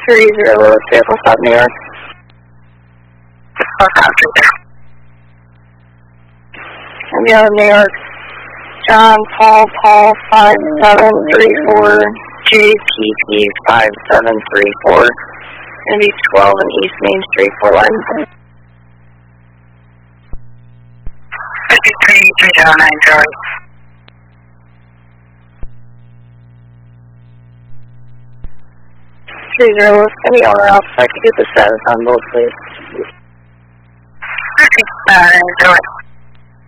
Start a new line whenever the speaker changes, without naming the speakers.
30 Lewis, vehicle stop New York. India, New York. John Paul 5734, JPP 5734. Gonna be 12 and East Main Street, Fort Line.
53-309, Charlie.
Lewis, any owner else, I could get the status on both, please.
Charlie.